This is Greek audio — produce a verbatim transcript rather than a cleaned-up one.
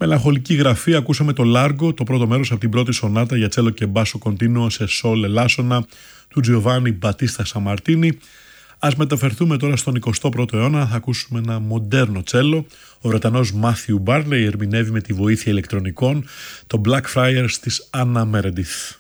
Μελαγχολική γραφή, ακούσαμε το Largo, το πρώτο μέρος από την πρώτη σονάτα για τσέλο και μπάσο κοντίνουο σε σόλ ελάσσονα του Τζιοβάνι Μπατίστα Σαμαρτίνι. Ας μεταφερθούμε τώρα στον εικοστό πρώτο αιώνα, θα ακούσουμε ένα μοντέρνο τσέλο. Ο Βρετανός Μάθιου Μπάρλεϊ ερμηνεύει με τη βοήθεια ηλεκτρονικών το Blackfriars της Anna Meredith.